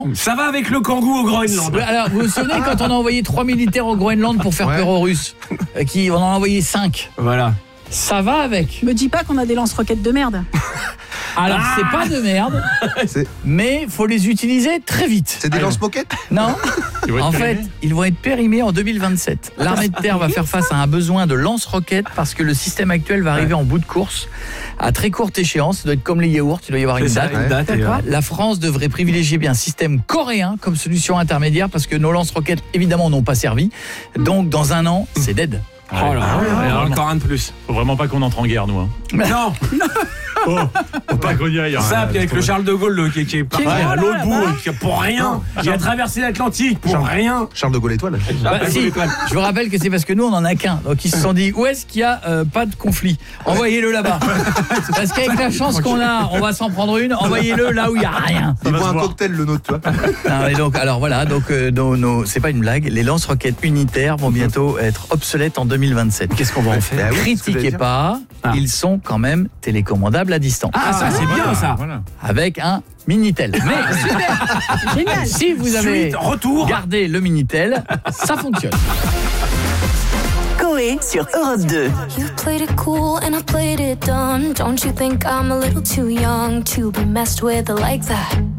Ça va avec le Kangoo au Groenland. Alors, vous vous souvenez quand on a envoyé 3 militaires au Groenland pour faire peur aux Russes, on en a envoyé 5. Voilà. Ça va avec. Me dis pas qu'on a des lance-roquettes de merde. Alors, c'est pas de merde, mais faut les utiliser très vite. C'est des lance-moquettes ? Non. En fait, ils vont être périmés en 2027. L'armée de terre va faire face à un besoin de lance-roquettes parce que le système actuel va arriver en bout de course à très courte échéance. Ça doit être comme les yaourts, il doit y avoir une date. La France devrait privilégier bien un système coréen comme solution intermédiaire parce que nos lance-roquettes, évidemment, n'ont pas servi. Donc, dans un an, c'est dead. Oh là, alors encore un de plus. Faut vraiment pas qu'on entre en guerre, nous. Hein. Non. Faut pas qu'on y aille. Ça, puis avec le Charles de Gaulle qui est parti à l'autre bout, pour rien. Il a traversé l'Atlantique pour rien. Charles de Gaulle étoile. Je vous rappelle que c'est parce que nous on en a qu'un. Donc ils se sont dit où est-ce qu'il y a pas de conflit. Envoyez-le là-bas. Parce qu'avec la chance qu'on a, on va s'en prendre une. Envoyez-le là où il y a rien. Il boit un cocktail le nôtre, toi. Donc alors voilà, donc c'est pas une blague. Les lance-roquettes unitaires vont bientôt être obsolètes en 2027. Qu'est-ce qu'on va en faire? Critiquez pas. Ils sont quand même télécommandables à distance. Ah, ça c'est bien ça. Avec un Minitel. Mais super. Génial. Si vous avez gardé le Minitel, ça fonctionne. Coé sur Europe 2. You played it cool and I played it dumb. Don't you think I'm a little too young to be messed with like that?